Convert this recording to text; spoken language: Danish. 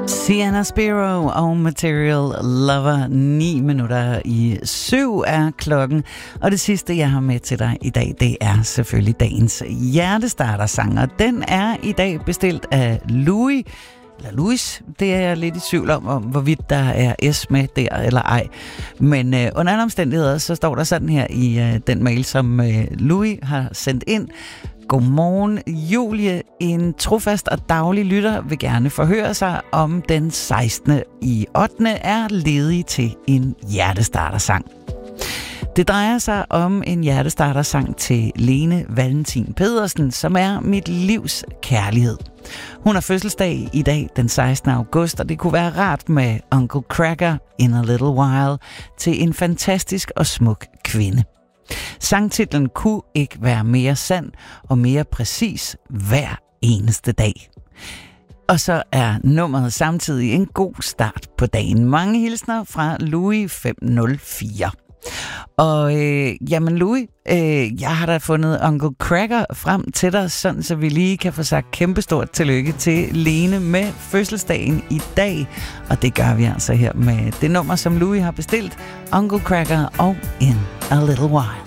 Sienna Spiro og Material Lover. 7:09 er klokken. Og det sidste, jeg har med til dig i dag, det er selvfølgelig dagens hjertestarter-sang. Og den er i dag bestilt af Louis. Det er jeg lidt i tvivl om hvorvidt der er S med der eller ej. Men under alle omstændigheder, så står der sådan her i den mail, som Louis har sendt ind. Godmorgen, Julie. En trofast og daglig lytter vil gerne forhøre sig, om den 16. i 8. er ledig til en hjertestartersang. Det drejer sig om en hjertestartersang til Lene Valentin Pedersen, som er mit livs kærlighed. Hun har fødselsdag i dag, den 16. august, og det kunne være rart med Uncle Cracker in a Little While til en fantastisk og smuk kvinde. Sangtitlen kunne ikke være mere sand og mere præcis hver eneste dag. Og så er nummeret samtidig en god start på dagen. Mange hilsner fra Louis 504. Og jamen Louis, jeg har da fundet Uncle Cracker frem til dig, sådan så vi lige kan få sagt kæmpestort tillykke til Lene med fødselsdagen i dag. Og det gør vi altså her med det nummer, som Louis har bestilt, Uncle Cracker og In a Little While.